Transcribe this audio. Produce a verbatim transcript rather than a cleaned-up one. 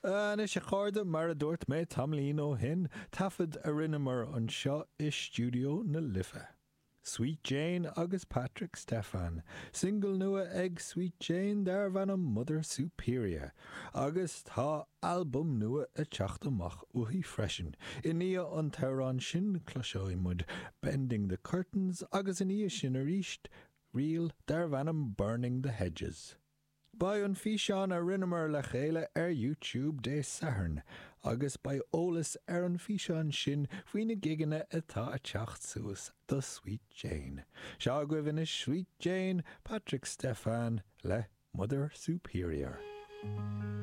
An is a cháda mar a dúirt mé tamlín ó hin, tafad a rinnemer an seo i studio na Lifa. Sweet Jane agus Patrick Stefan, single nua ag Sweet Jane dar van a Mother Superior, agus tá album nua a teachtamach uhi freshen, in ia an Tehran sin closioimud, Bending the Curtains, agus in ia sin a richt, Real dar van am Burning the Hedges. By an Fishan a rinnemer le chéile ar YouTube dé Sahern, agus by Olas ar an Fishan sin fine gigane atá a teacht suas the Sweet Jane. Seo gwibin is Sweet Jane, Patrick Stefan le Mother Superior.